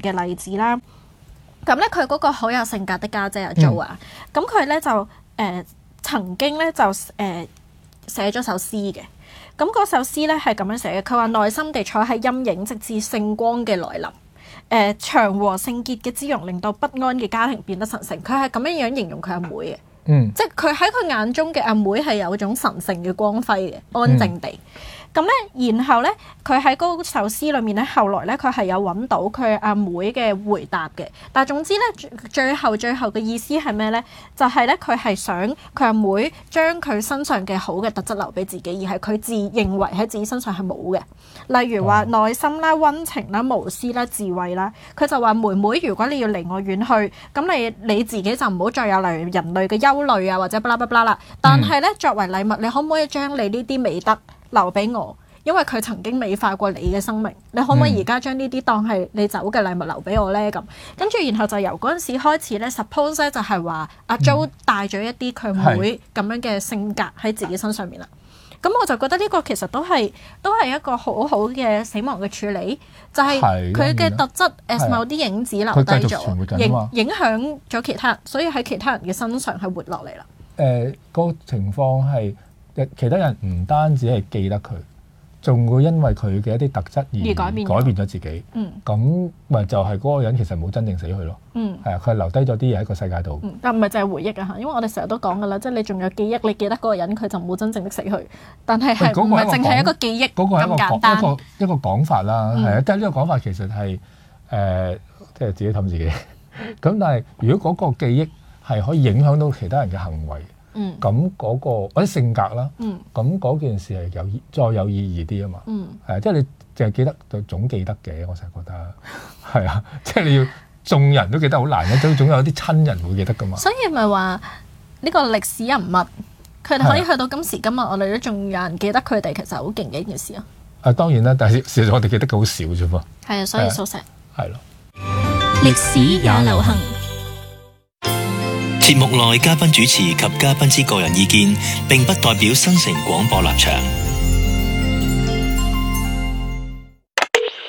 嘅例子啦。咁咧佢嗰個好有性格的家姐阿 Jo 啊，咁佢咧就曾經咧就寫咗首詩嘅。咁嗰首詩咧係咁樣寫嘅，佢話耐心地坐喺陰影，直至聖光嘅來臨。祥和聖潔嘅姿容令到不安嘅家庭變得神聖。佢係咁樣樣形容佢阿妹嘅，即係佢喺佢眼中嘅阿妹係有種神聖嘅光輝嘅，安靜地。咁咧，然後咧，佢喺嗰首詩裏面咧，後來咧，佢係有揾到佢阿妹嘅回答嘅。但係總之咧，最後嘅意思係咩咧？就係咧，佢係想佢阿妹將佢身上嘅好嘅特質留俾自己，而係佢自認為喺自己身上係冇嘅。例如話耐心啦、溫情啦、無私啦、智慧啦。佢就話妹妹，如果你要離我遠去，咁你自己就唔好再有例如人類嘅憂慮啊，或者巴拉巴拉啦。但係咧，作為禮物，你可唔可以將你呢啲美德留俾我？因為佢曾經美化過你嘅生命，你可唔可以而家將呢啲當係你走嘅禮物留俾我呢？咁跟住，然後就由嗰陣時開始咧 suppose 咧就係話阿 Jo 帶咗一啲佢妹咁樣嘅性格喺自己身上面啦。咁我就覺得呢個其實都係一個好好嘅死亡嘅處理，就係佢嘅特質 as 某啲影子留低咗，影響咗其他人，所以喺其他人嘅身上係活落嚟啦。 個情況係其他人唔單止係記得佢，仲會因為佢嘅一啲特質而改變咗自己。咁咪就係嗰個人其實冇真正死去咯。係啊，佢係留低咗啲嘢喺個世界度。 但唔係就係回憶啊嚇，因為我哋成日都講噶啦，即係你仲有記憶，你記得嗰個人，佢就冇真正的死去。但係唔係淨係一個記憶咁簡單。 一個講法啦，係啊，即係呢個講法其實係即係自己氹自己。咁但係如果嗰個記憶係可以影響到其他人嘅行為。咁嗰個或者性格啦，咁嗰件事係再有意義啲啊嘛，係即係你淨係記得就總記得嘅，我成日覺得係啊，即係你要眾人都記得好難嘅，總有啲親人會記得噶嘛。 所以咪話呢個歷史人物，佢哋可以去到今時今日，我哋都仲有人記得佢哋，其實好勁嘅一件事啊。 當然啦，但係事實上我哋記得嘅好少啫噃。 係啊，所以蘇石係咯。 歷史也流行。節目內嘉賓主持及嘉賓之個人意見，並不代表新城廣播立場。